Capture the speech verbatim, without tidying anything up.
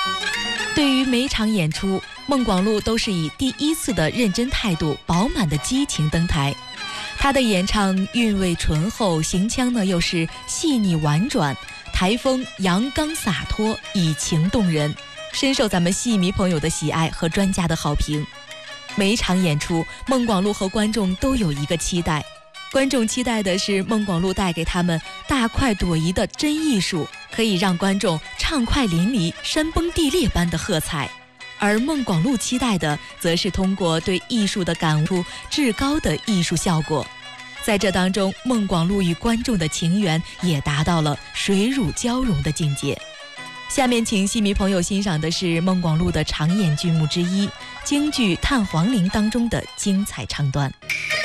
对于每场演出，孟广禄都是以第一次的认真态度、饱满的激情登台。他的演唱韵味醇厚，行腔呢又是细腻婉转，台风阳刚洒脱，以情动人，深受咱们戏迷朋友的喜爱和专家的好评。每一场演出，孟广禄和观众都有一个期待，观众期待的是孟广禄带给他们大快朵颐的真艺术，可以让观众畅快淋漓、山崩地裂般的喝彩。而孟广禄期待的则是通过对艺术的感悟，至高的艺术效果。在这当中，孟广禄与观众的情缘也达到了水乳交融的境界。下面请戏迷朋友欣赏的是孟广禄的常演剧目之一京剧《探黄陵》当中的精彩唱段。